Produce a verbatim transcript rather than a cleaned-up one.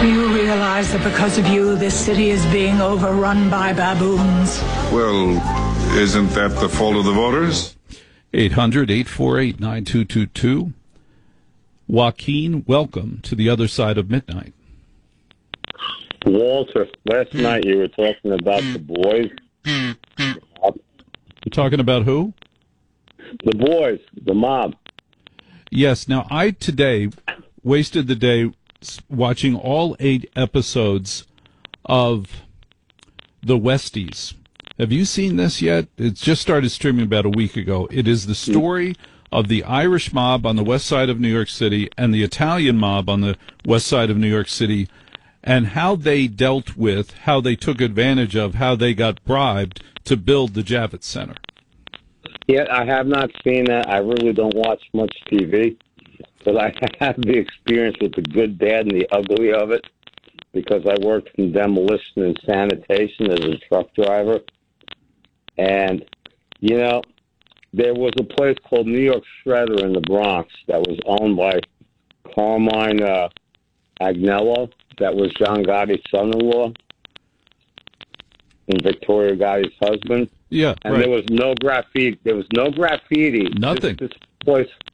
Do you realize that because of you, this city is being overrun by baboons? Well, isn't that the fault of the voters? eight hundred, eight four eight, nine two two two. Joaquin, welcome to the other side of midnight. Walter, last night you were talking about the boys. You're talking about who? The boys, the mob. Yes. Now, I today wasted the day watching all eight episodes of The Westies. Have you seen this yet? It just started streaming about a week ago. It is the story of the Irish mob on the west side of New York City and the Italian mob on the west side of New York City, and how they dealt with, how they took advantage of, how they got bribed to build the Javits Center. Yeah, I have not seen that. I really don't watch much T V, but I have the experience with the good, bad, and the ugly of it because I worked in demolition and sanitation as a truck driver. And, you know, there was a place called New York Shredder in the Bronx that was owned by Carmine uh, Agnello. That was John Gotti's son-in-law and Victoria Gotti's husband. Yeah, and right. there was no graffiti. There was no graffiti. Nothing. This, this place